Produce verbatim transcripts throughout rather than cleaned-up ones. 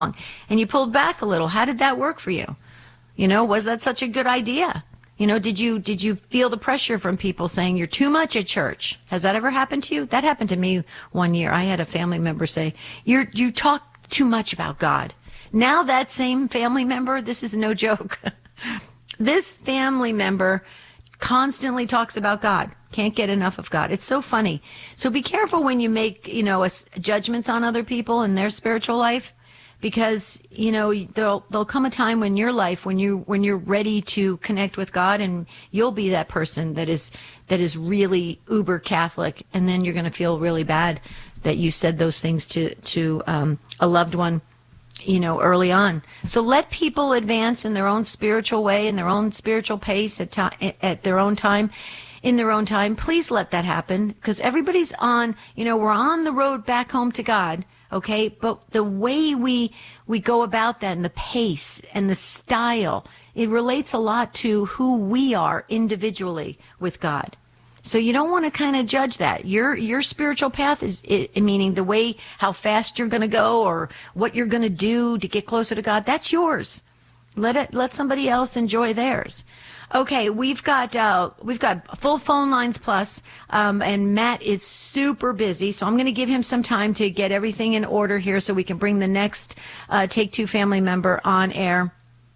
and you pulled back a little. How did that work for you? You know, was that such a good idea? You know, did you did you feel the pressure from people saying you're too much at church? Has that ever happened to you? That happened to me one year. I had a family member say, "You're you talk too much about God." Now that same family member, this is no joke. This family member constantly talks about God. Can't get enough of God. It's so funny. So be careful when you make, you know, judgments on other people and their spiritual life. Because, you know, there'll there'll come a time in your life when you when you're ready to connect with God, and you'll be that person that is that is really uber Catholic, and then you're going to feel really bad that you said those things to to um, a loved one, you know, early on. So let people advance in their own spiritual way, in their own spiritual pace, at time, at their own time. In their own time. Please let that happen, because everybody's on, you know, we're on the road back home to God. Okay, but the way we we go about that, and the pace and the style, it relates a lot to who we are individually with God. So you don't want to kind of judge that. Your your spiritual path is, it, meaning the way, how fast you're going to go or what you're going to do to get closer to God, that's yours. Let it let somebody else enjoy theirs. Okay, we've got uh, we've got full phone lines plus, um, and Matt is super busy, so I'm going to give him some time to get everything in order here, so we can bring the next uh, Take Two family member on air.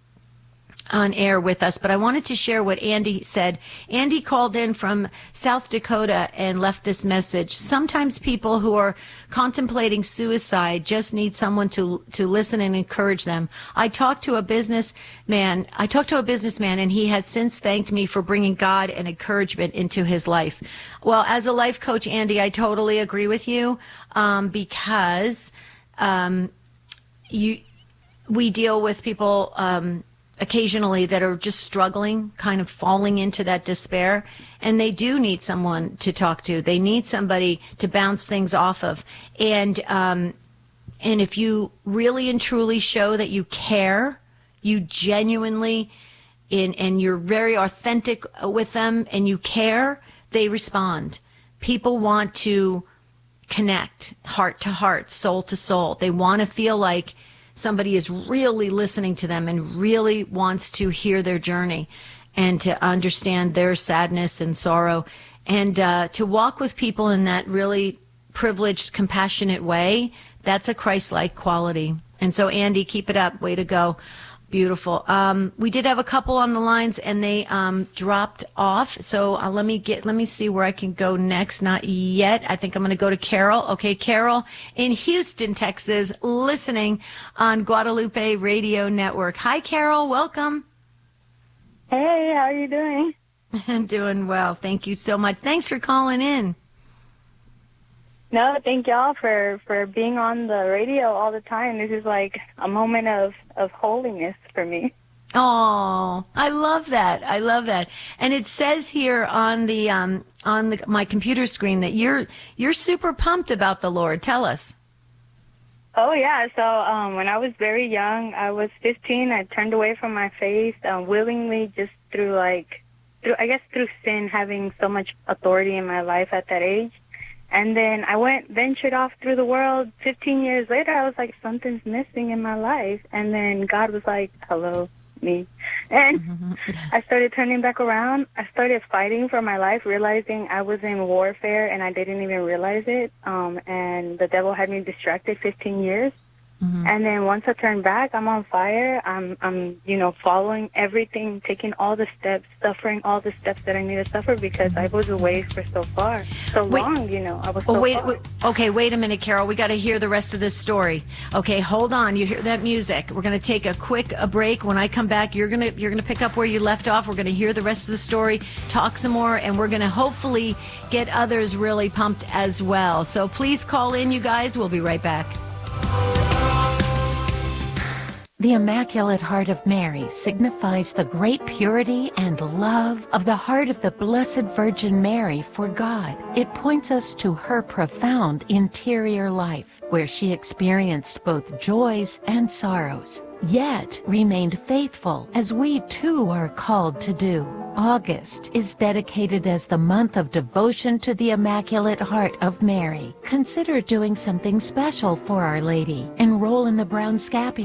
on air with us. But I wanted to share what Andy said. Andy called in from South Dakota and left this message. Sometimes people who are contemplating suicide just need someone to to listen and encourage them. I talked to a businessman. I talked to a businessman, and he has since thanked me for bringing God and encouragement into his life. Well, as a life coach, Andy, I totally agree with you, um, because um, you we deal with people um, occasionally that are just struggling, kind of falling into that despair, and they do need someone to talk to. They need somebody to bounce things off of. And um, and if you really and truly show that you care, you genuinely, in and you're very authentic with them, and you care, they respond. People want to connect heart to heart, soul to soul. They want to feel like somebody is really listening to them and really wants to hear their journey and to understand their sadness and sorrow, and uh, to walk with people in that really privileged, compassionate way. That's a Christ-like quality. And so, Andy, keep it up. Way to go. Beautiful. Um, we did have a couple on the lines, and they um, dropped off. So uh, let me get, let me see where I can go next. Not yet. I think I'm going to go to Carol. Okay, Carol in Houston, Texas, listening on Guadalupe Radio Network. Hi, Carol. Welcome. Hey, how are you doing? I'm doing well. Thank you so much. Thanks for calling in. No, thank y'all for, for being on the radio all the time. This is like a moment of, of holiness for me. Oh, I love that. I love that. And it says here on the um on the my computer screen that you're you're super pumped about the Lord. Tell us. Oh yeah. So um, when I was very young, I was fifteen. I turned away from my faith uh, willingly, just through like through I guess through sin, having so much authority in my life at that age. And then I went, ventured off through the world. fifteen years later, I was like, something's missing in my life. And then God was like, hello, me. And mm-hmm. I started turning back around. I started fighting for my life, realizing I was in warfare and I didn't even realize it. Um, and the devil had me distracted fifteen years. Mm-hmm. And then once I turned back, I'm on fire. I'm, I'm, you know, following everything, taking all the steps, suffering all the steps that I need to suffer because I was away for so far, so wait, long, you know. I was so oh, wait, far. wait, okay, wait a minute, Carol. We got to hear the rest of this story. Okay, hold on. You hear that music? We're going to take a quick a break. When I come back, you're gonna you're gonna pick up where you left off. We're going to hear the rest of the story, talk some more, and we're going to hopefully get others really pumped as well. So please call in, you guys. We'll be right back. The Immaculate Heart of Mary signifies the great purity and love of the heart of the Blessed Virgin Mary for God. It points us to her profound interior life, where she experienced both joys and sorrows, yet remained faithful, as we too are called to do. August is dedicated as the month of devotion to the Immaculate Heart of Mary. Consider doing something special for Our Lady. Enroll in the Brown Scapular